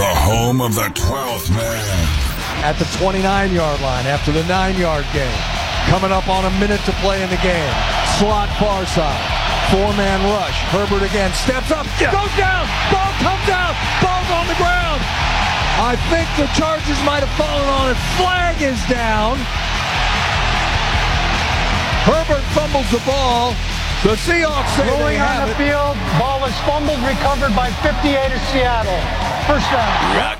The home of the 12th man. At the 29-yard line after the 9-yard gain. Coming up on a minute to play in the game. Slot far side. Four-man rush. Herbert again steps up. Goes down. Ball comes out. Ball's on the ground. I think the Chargers might have fallen on it. Flag is down. Herbert fumbles the ball. The Seahawks say rolling they have on the it. field. Ball is fumbled, recovered by 58 of Seattle. First down. Rock